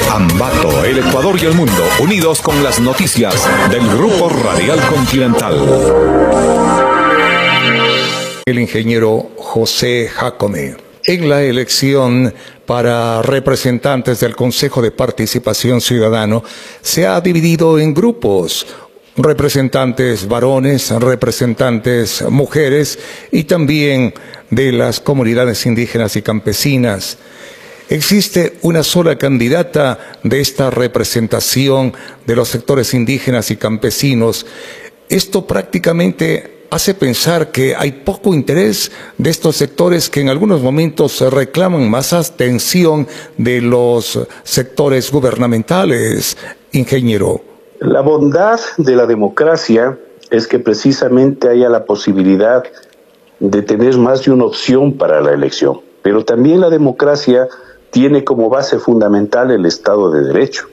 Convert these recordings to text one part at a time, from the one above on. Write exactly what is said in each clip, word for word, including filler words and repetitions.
Ambato, el Ecuador y el mundo, unidos con las noticias del Grupo Radial Continental. El ingeniero José Jacome. En la elección para representantes del Consejo de Participación Ciudadano se ha dividido en grupos, representantes varones, representantes mujeres y también de las comunidades indígenas y campesinas. Existe una sola candidata de esta representación de los sectores indígenas y campesinos. Esto prácticamente hace pensar que hay poco interés de estos sectores que en algunos momentos reclaman más atención de los sectores gubernamentales, ingeniero. La bondad de la democracia es que precisamente haya la posibilidad de tener más de una opción para la elección, pero también la democracia tiene como base fundamental el Estado de Derecho.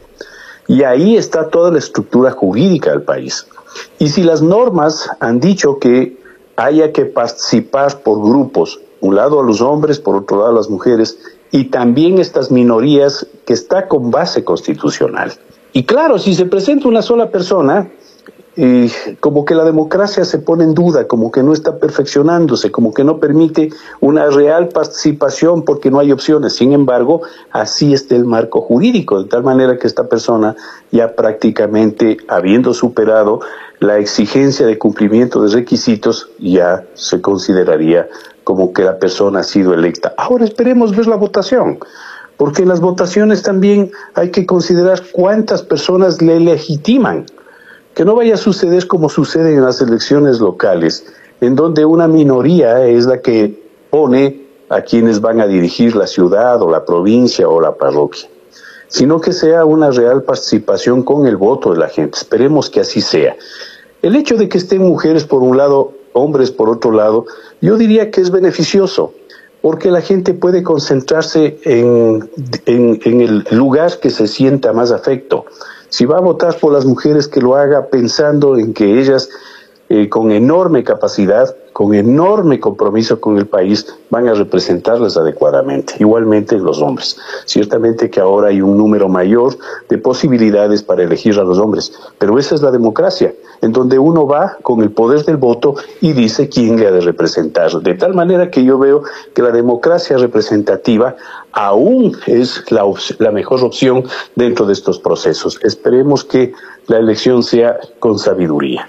Y ahí está toda la estructura jurídica del país. Y si las normas han dicho que haya que participar por grupos, un lado a los hombres, por otro lado a las mujeres, y también estas minorías que está con base constitucional. Y claro, si se presenta una sola persona, eh, como que la democracia se pone en duda, como que no está perfeccionándose, como que no permite una real participación porque no hay opciones. Sin embargo, así está el marco jurídico, de tal manera que esta persona ya prácticamente, habiendo superado la exigencia de cumplimiento de requisitos, ya se consideraría como que la persona ha sido electa. Ahora esperemos ver la votación, porque en las votaciones también hay que considerar cuántas personas le legitiman. Que no vaya a suceder como sucede en las elecciones locales, en donde una minoría es la que pone a quienes van a dirigir la ciudad o la provincia o la parroquia, sino que sea una real participación con el voto de la gente. Esperemos que así sea. El hecho de que estén mujeres por un lado, hombres por otro lado, yo diría que es beneficioso, porque la gente puede concentrarse en, en, en el lugar que se sienta más afecto. Si va a votar por las mujeres, que lo haga pensando en que ellas, eh, con enorme capacidad, con enorme compromiso con el país, van a representarlas adecuadamente. Igualmente los hombres. Ciertamente que ahora hay un número mayor de posibilidades para elegir a los hombres, pero esa es la democracia, en donde uno va con el poder del voto y dice quién le ha de representar. De tal manera que yo veo que la democracia representativa aún es la, la mejor opción dentro de estos procesos. Esperemos que la elección sea con sabiduría.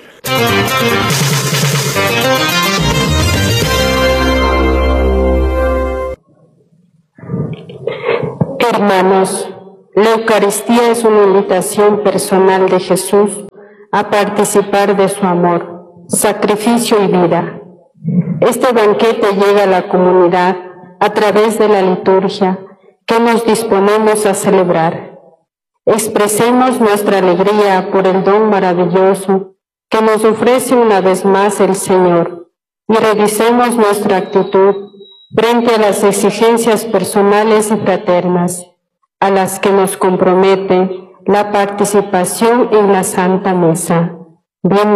Hermanos, la Eucaristía es una invitación personal de Jesús a participar de su amor, sacrificio y vida. Este banquete llega a la comunidad a través de la liturgia que nos disponemos a celebrar. Expresemos nuestra alegría por el don maravilloso que nos ofrece una vez más el Señor y revisemos nuestra actitud frente a las exigencias personales y fraternas a las que nos compromete la participación en la Santa Misa. Bien